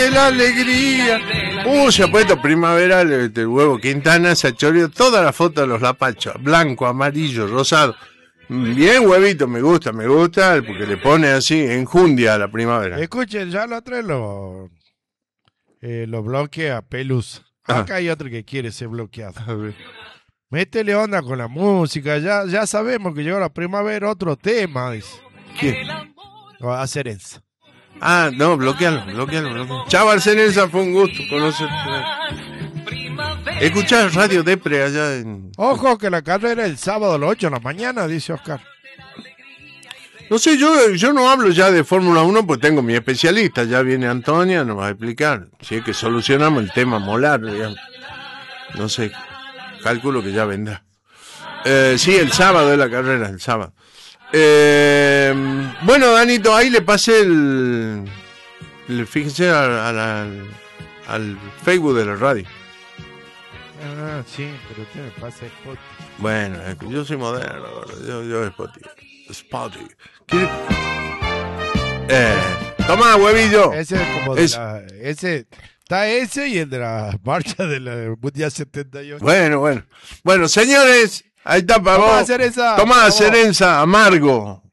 de la alegría. Se ha puesto primaveral el huevo Quintana, se ha choreado todas las fotos de los lapachos, blanco, amarillo, rosado. Bien, huevito, me gusta, porque le pone así, enjundia a la primavera. Escuchen, ya lo trae lo bloquea, Pelus. Acá hay otro que quiere ser bloqueado. Métele onda con la música, ya sabemos que llegó la primavera, otro tema, dice. ¿Quién? A Cerenza. No, bloquealo. Chaval Cerenza, fue un gusto conocerte. Escuchar Radio Depre allá en... Ojo que la carrera es el sábado a las 8 de la mañana, dice Oscar. No sé, yo no hablo ya de Fórmula 1 porque tengo mi especialista, ya viene Antonia, nos va a explicar. Si es que solucionamos el tema molar, digamos. No sé, calculo que ya vendrá. Sí, el sábado es la carrera, el sábado. Bueno, Danito, ahí le pasé fíjense al Facebook de la radio. Sí, pero usted me pasa Spotify. Bueno, yo soy moderno, yo Spotify. Toma, huevillo. Ese es como está ese y el de la marcha de la Mundial 78. Bueno, señores, ahí está para vos. Tomá Cerenza, amargo.